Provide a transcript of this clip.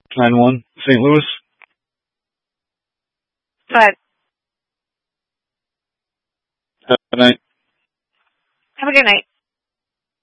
9-1, St. Louis. Go ahead. Have a night. Have a good night.